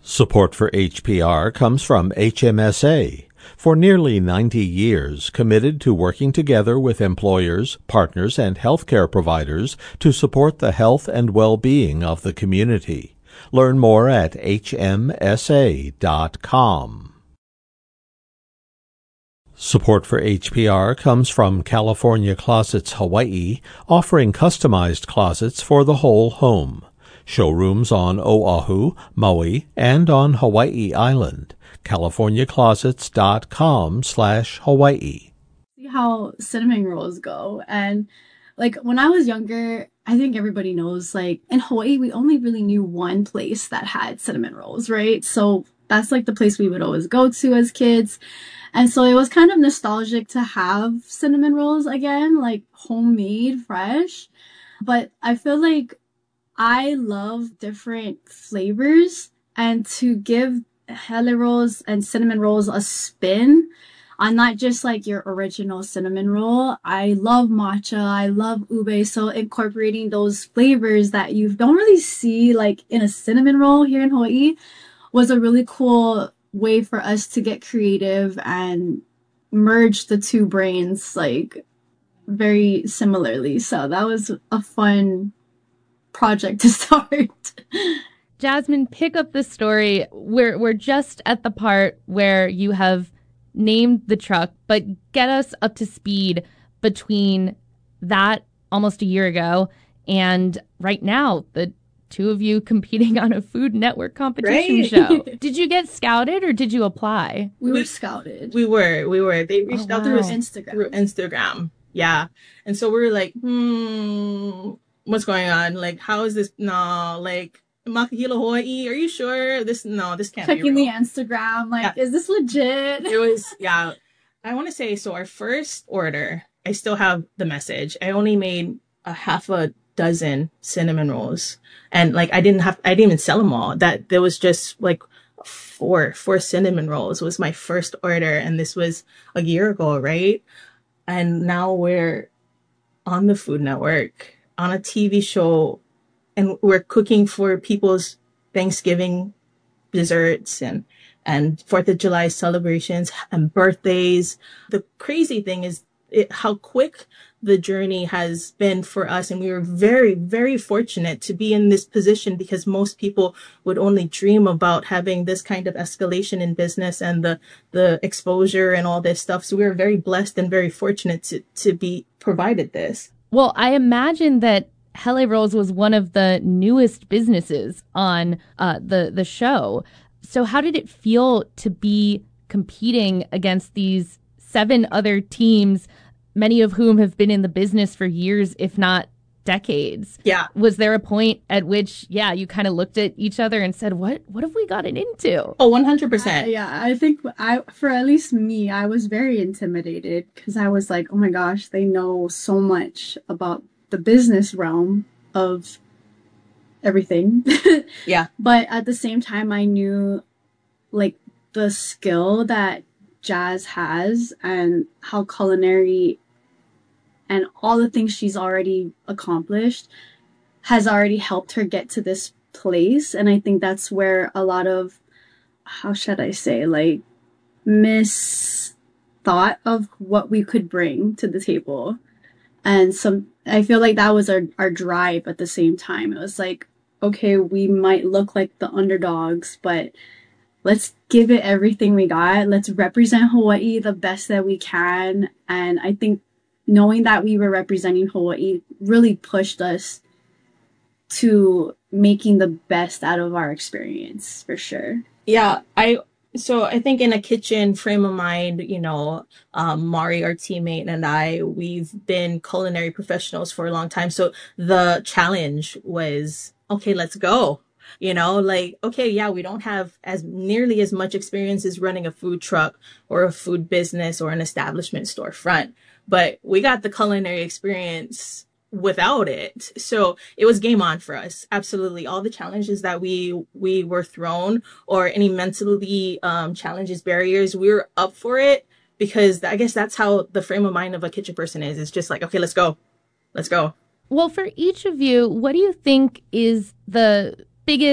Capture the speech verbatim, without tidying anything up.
Support for H P R comes from H M S A. For nearly ninety years, committed to working together with employers, partners, and healthcare providers to support the health and well-being of the community. Learn more at H M S A dot com. Support for H P R comes from California Closets Hawaii, offering customized closets for the whole home. Showrooms on Oahu, Maui, and on Hawaii Island. California Closets dot com slash Hawaii. See how cinnamon rolls go. And like when I was younger, I think everybody knows, like in Hawaii, we only really knew one place that had cinnamon rolls, right? So that's like the place we would always go to as kids. And so it was kind of nostalgic to have cinnamon rolls again, like homemade, fresh. But I feel like I love different flavors, and to give hele rolls and cinnamon rolls a spin on not just like your original cinnamon roll. I love matcha, I love ube, so incorporating those flavors that you don't really see like in a cinnamon roll here in Hawaii was a really cool way for us to get creative and merge the two brains like very similarly. So that was a fun project to start. Jasmine, pick up the story. We're we're just at the part where you have named the truck, but get us up to speed between that almost a year ago and right now, the two of you competing on a Food Network competition right. show. Did you get scouted or did you apply? We were scouted. We were, we were. They reached oh, out wow. through Instagram. Through Instagram. Yeah. And so we were like, hmm, what's going on? Like, how is this? No, like, Makahilo Hawaii, are you sure? This, no, this can't Checking be the Instagram, like, yeah. is this legit? It was, yeah. I want to say, so our first order, I still have the message. I only made a half a dozen cinnamon rolls. And like, I didn't have, I didn't even sell them all. That there was just like four, four cinnamon rolls was my first order. And this was a year ago, right? And now we're on the Food Network, on a T V show, and we're cooking for people's Thanksgiving desserts and, and Fourth of July celebrations and birthdays. The crazy thing is it, how quick the journey has been for us. And we were very, very fortunate to be in this position because most people would only dream about having this kind of escalation in business and the, the exposure and all this stuff. So we were very blessed and very fortunate to, to be provided this. Well, I imagine that Hele Rolls was one of the newest businesses on uh, the, the show. So how did it feel to be competing against these seven other teams, many of whom have been in the business for years, if not decades? Yeah. Was there a point at which, yeah, you kind of looked at each other and said, what, what have we gotten into? Oh, one hundred percent. Uh, yeah, I think I, for at least me, I was very intimidated because I was like, oh my gosh, they know so much about the business realm of everything. Yeah. But at the same time, I knew like the skill that Jazz has and how culinary and all the things she's already accomplished has already helped her get to this place. And I think that's where a lot of, how should I say, like misthought of what we could bring to the table. And some, I feel like that was our, our drive at the same time. It was like, okay, we might look like the underdogs, but let's give it everything we got. Let's represent Hawaii the best that we can. And I think knowing that we were representing Hawaii really pushed us to making the best out of our experience, for sure. Yeah, I so I think in a kitchen frame of mind, you know, um, Mari, our teammate, and I, we've been culinary professionals for a long time. So the challenge was, okay, let's go. You know, like, okay, yeah, we don't have as nearly as much experience as running a food truck or a food business or an establishment storefront, but we got the culinary experience without it. So it was game on for us. Absolutely. All the challenges that we, we were thrown, or any mentally um, challenges, barriers, we were up for it, because I guess that's how the frame of mind of a kitchen person is. It's just like, okay, let's go. Let's go. Well, for each of you, what do you think is the biggest